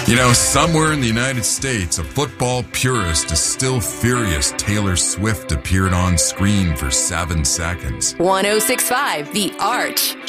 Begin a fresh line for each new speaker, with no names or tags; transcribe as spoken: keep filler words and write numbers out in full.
You know, somewhere in the United States, a football purist is still furious Taylor Swift appeared on screen for seven seconds.
one oh six point five The Arch.